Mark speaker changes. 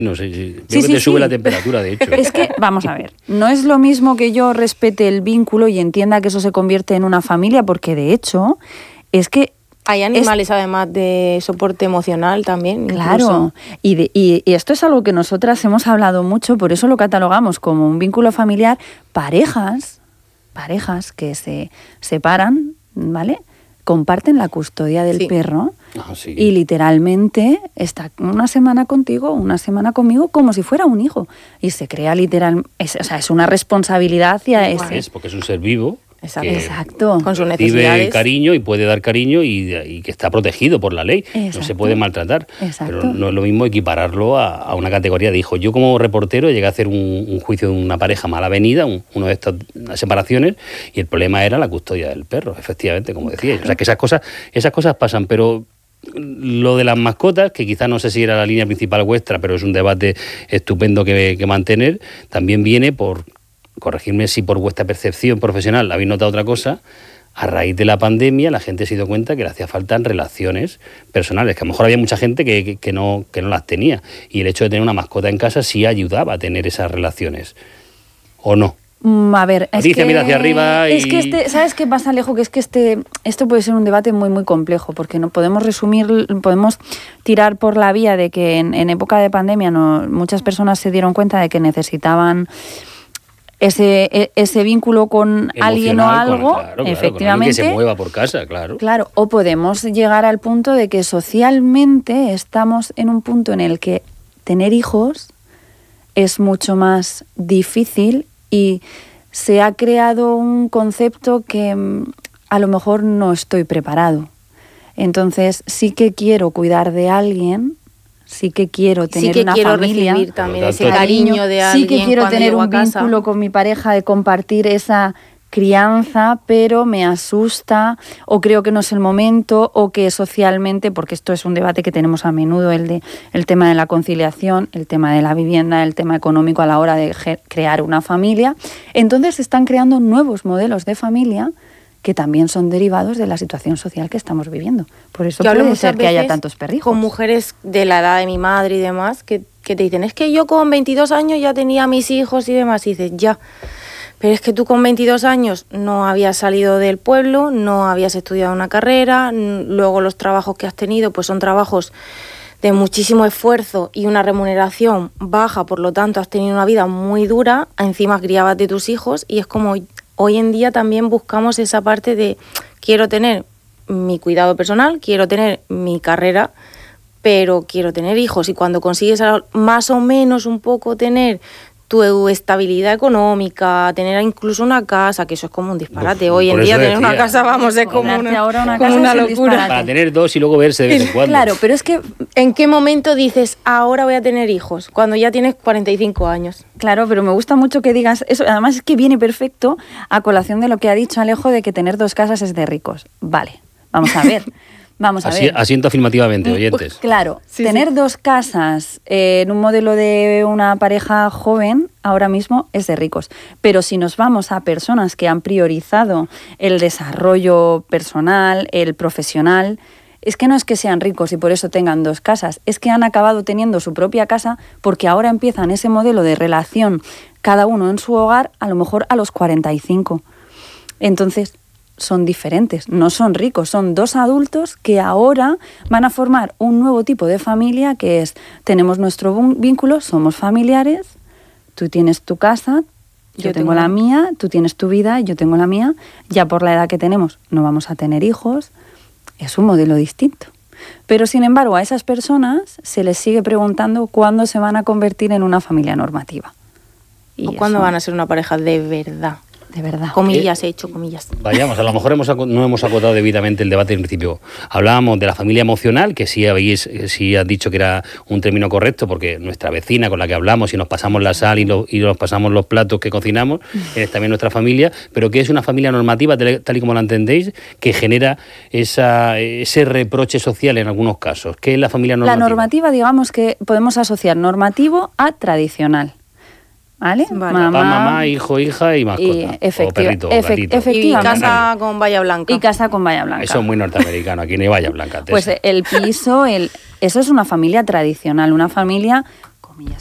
Speaker 1: No sé, veo que te sube la temperatura, de hecho.
Speaker 2: Es que, vamos a ver, no es lo mismo que yo respete el vínculo y entienda que eso se convierte en una familia, porque de hecho es que
Speaker 3: hay animales además de soporte emocional también.
Speaker 2: Claro, y esto es algo que nosotras hemos hablado mucho, por eso lo catalogamos como un vínculo familiar. Parejas que se separan, ¿vale? Comparten la custodia del perro y literalmente está una semana contigo, una semana conmigo, como si fuera un hijo. Y se crea es una responsabilidad hacia ese.
Speaker 1: Es porque es un ser vivo.
Speaker 2: Exacto.
Speaker 3: Con sus
Speaker 1: necesidades.
Speaker 3: necesidades.
Speaker 1: Cariño y puede dar cariño y que está protegido por la ley.
Speaker 2: Exacto.
Speaker 1: No se puede maltratar.
Speaker 2: Exacto.
Speaker 1: Pero no es lo mismo equipararlo a una categoría de hijo. Yo como reportero llegué a hacer un juicio de una pareja mal avenida, uno de estas separaciones, y el problema era la custodia del perro, efectivamente, como decíais. Claro. O sea que esas cosas pasan, pero lo de las mascotas, que quizás no sé si era la línea principal vuestra, pero es un debate estupendo que mantener, también viene por... Corregirme si por vuestra percepción profesional habéis notado otra cosa. A raíz de la pandemia la gente se dio cuenta que le hacía falta relaciones personales, que a lo mejor había mucha gente que no las tenía, y el hecho de tener una mascota en casa sí ayudaba a tener esas relaciones, ¿o no?
Speaker 2: A ver,
Speaker 1: Alicia, mira hacia arriba y...
Speaker 2: Es que ¿sabes qué pasa, Alejo? Que es que esto puede ser un debate muy, muy complejo, porque no podemos podemos tirar por la vía de que en época de pandemia muchas personas se dieron cuenta de que necesitaban ese vínculo con alguien o algo,
Speaker 1: claro,
Speaker 2: efectivamente.
Speaker 1: Con alguien que se mueva por casa, claro.
Speaker 2: Claro, o podemos llegar al punto de que socialmente estamos en un punto en el que tener hijos es mucho más difícil y se ha creado un concepto que a lo mejor no estoy preparado. Entonces sí que quiero cuidar de alguien, sí que quiero tener una familia,
Speaker 3: recibir también ese cariño de alguien.
Speaker 2: Sí que quiero tener un vínculo con mi pareja de compartir esa crianza, pero me asusta o creo que no es el momento o que socialmente, porque esto es un debate que tenemos a menudo, el tema de la conciliación, el tema de la vivienda, el tema económico a la hora de crear una familia. Entonces se están creando nuevos modelos de familia que también son derivados de la situación social que estamos viviendo. Por eso puede ser que haya tantos perrijos.
Speaker 3: Con mujeres de la edad de mi madre y demás, que te dicen, es que yo con 22 años ya tenía mis hijos y demás, y dices, ya, pero es que tú con 22 años no habías salido del pueblo, no habías estudiado una carrera, luego los trabajos que has tenido pues son trabajos de muchísimo esfuerzo y una remuneración baja, por lo tanto has tenido una vida muy dura, encima criabas de tus hijos, y es como... Hoy en día también buscamos esa parte de quiero tener mi cuidado personal, quiero tener mi carrera, pero quiero tener hijos. Y cuando consigues más o menos un poco tener tu estabilidad económica, tener incluso una casa, que eso es como un disparate. Hoy en día tener una casa, vamos, es como una locura.
Speaker 1: Para tener dos y luego verse de vez en cuando.
Speaker 2: Claro, pero es que...
Speaker 3: ¿En qué momento dices, ahora voy a tener hijos? Cuando ya tienes 45 años.
Speaker 2: Claro, pero me gusta mucho que digas eso. Además es que viene perfecto a colación de lo que ha dicho Alejo de que tener dos casas es de ricos. Vale, vamos a ver.
Speaker 1: Asiento afirmativamente, oyentes.
Speaker 2: Claro, tener dos casas en un modelo de una pareja joven ahora mismo es de ricos. Pero si nos vamos a personas que han priorizado el desarrollo personal, el profesional, es que no es que sean ricos y por eso tengan dos casas, es que han acabado teniendo su propia casa porque ahora empiezan ese modelo de relación cada uno en su hogar a lo mejor a los 45. Entonces... son diferentes, no son ricos, son dos adultos que ahora van a formar un nuevo tipo de familia que es, tenemos nuestro vínculo, somos familiares, tú tienes tu casa, yo tengo la mía, tú tienes tu vida, yo tengo la mía, ya por la edad que tenemos no vamos a tener hijos, es un modelo distinto. Pero sin embargo a esas personas se les sigue preguntando cuándo se van a convertir en una familia normativa.
Speaker 3: ¿O cuándo van a ser una pareja de verdad?
Speaker 2: De verdad.
Speaker 3: Comillas, he hecho comillas.
Speaker 1: Vayamos, a lo mejor no hemos acotado debidamente el debate en principio. Hablábamos de la familia emocional, que sí has dicho que era un término correcto, porque nuestra vecina con la que hablamos y nos pasamos la sal y nos pasamos los platos que cocinamos, es también nuestra familia, pero que es una familia normativa, tal y como la entendéis, que genera ese reproche social en algunos casos. ¿Qué es la familia normativa?
Speaker 2: La normativa, digamos que podemos asociar normativo a tradicional. ¿Vale?
Speaker 1: Papá, mamá, hijo, hija y mascota. O perrito, o gatito.
Speaker 3: Y casa con valla blanca.
Speaker 2: Y casa con valla blanca.
Speaker 1: Eso es muy norteamericano, aquí no hay valla blanca.
Speaker 2: Pues el piso, eso es una familia tradicional, una familia